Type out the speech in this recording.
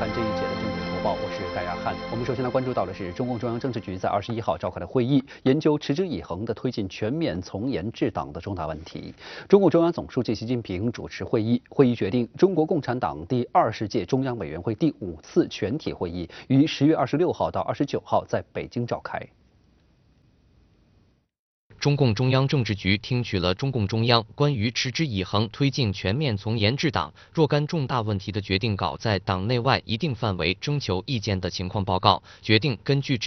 看这一节的政治播报，我是戴亚汉。我们首先来关注到的是中共中央政治局在21号召开的会议，研究持之以恒地推进全面从严治党的重大问题。中共中央总书记习近平主持会议，会议决定中国共产党第20届中央委员会第5次全体会议于10月26号到29号在北京召开。 中共中央政治局听取了中共中央关于持之以恒推进全面从严治党若干重大问题的决定稿在党内外一定范围征求意见的情况报告，决定根据这